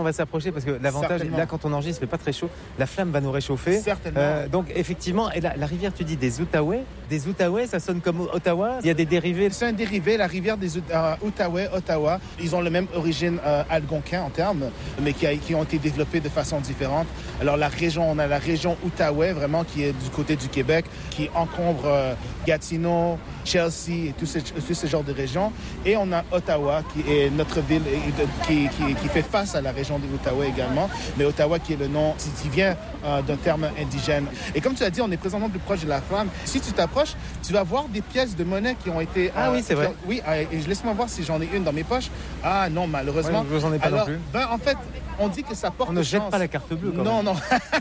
on va s'approcher parce que l'avantage, Certainement. là, quand on enregistre, il fait pas très chaud. La flamme va nous réchauffer. Certainement. Donc, effectivement, et la rivière, tu dis des Outaouais. Des Outaouais, ça sonne comme Ottawa. Il y a des dérivés. C'est un dérivé, la rivière des Outaouais, Ottawa. Ils ont la même origine algonquin en termes, mais qui ont été développés de façon différente. Alors on a la région Outaouais, vraiment, qui est du côté du Québec, qui encombre Gatineau, Chelsea et tous ces genres de régions. Et on a Ottawa, qui est notre ville qui fait face à la région des Outaouais également. Mais Ottawa, qui est le nom qui vient d'un terme indigène. Et comme tu as dit, on est présentement plus proche de la flamme. Si tu t'approches, tu vas voir des pièces de monnaie qui ont été... Ah oui, c'est vrai. Oui, et laisse-moi voir si j'en ai une dans mes poches. Ah non, malheureusement. Ouais, je n'en ai pas non plus. En fait, on dit que ça porte On ne jette chance. pas la carte bleue quand Non, même. non.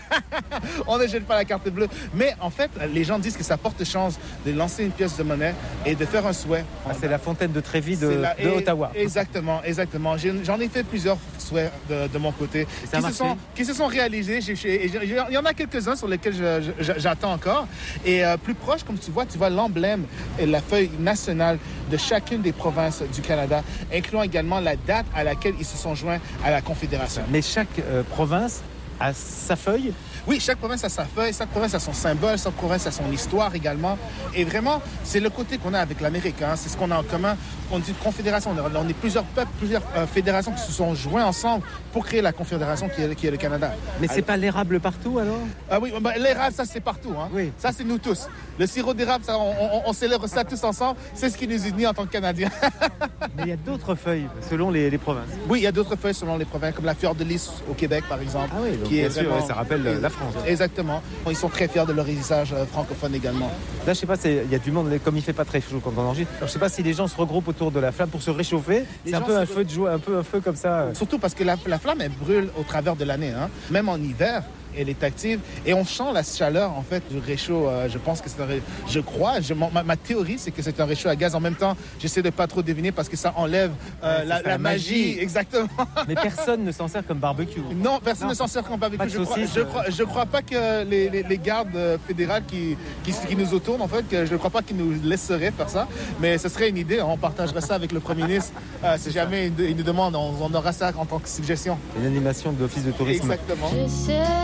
On ne jette pas la carte bleue. Mais en fait, les gens disent que ça porte chance de lancer une pièce de monnaie et de faire un souhait. Ah, c'est la fontaine de Trévis de Ottawa. Exactement. J'en ai fait plusieurs souhaits de mon côté qui se sont réalisés. Il y en a quelques-uns sur lesquels j'attends encore. Et plus proche, comme tu vois l'emblème et la feuille nationale de chacune des provinces du Canada, incluant également la date à laquelle ils se sont joints à la Confédération. Mais chaque province a sa feuille. Oui, chaque province a sa feuille, chaque province a son symbole, chaque province a son histoire également. Et vraiment, c'est le côté qu'on a avec l'Amérique. C'est ce qu'on a en commun. On dit confédération. On est plusieurs peuples, plusieurs fédérations qui se sont joints ensemble pour créer la confédération qui est le Canada. Mais c'est pas l'érable partout alors? Ah oui, l'érable, ça c'est partout. Oui. Ça c'est nous tous. Le sirop d'érable, ça, on célèbre ça tous ensemble. C'est ce qui nous unit en tant que Canadiens. Mais il y a d'autres feuilles selon les provinces. Oui, il y a d'autres feuilles selon les provinces, comme la fleur de lys au Québec par exemple. Ah oui, donc qui bien est sûr, vraiment... ça rappelle la France. Exactement. Ils sont très fiers de leur héritage francophone également. Là, je sais pas, il y a du monde, comme il fait pas très chaud quand on enregistre. Alors, je sais pas si les gens se regroupent autour de la flamme pour se réchauffer. C'est un peu un feu de joie, un peu un feu comme ça. Surtout parce que la flamme, elle brûle au travers de l'année. Même en hiver, elle est active et on sent la chaleur en fait du réchaud. Je pense que ma théorie, c'est que c'est un réchaud à gaz. En même temps, j'essaie de pas trop deviner parce que ça enlève la magie. Exactement. Mais personne ne s'en sert comme barbecue. Non, personne ne s'en sert comme barbecue. Je crois pas que les gardes fédérales qui nous autournent, en fait, que je ne crois pas qu'ils nous laisseraient faire ça. Mais ce serait une idée. On partagerait ça avec le Premier ministre. Si jamais il nous demande, on aura ça en tant que suggestion. Une animation de l'Office de tourisme. Exactement.